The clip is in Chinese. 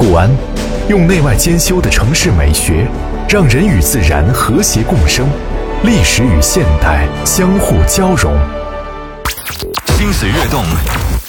六安，用内外兼修的城市美学，让人与自然和谐共生，历史与现代相互交融。 心随跃动，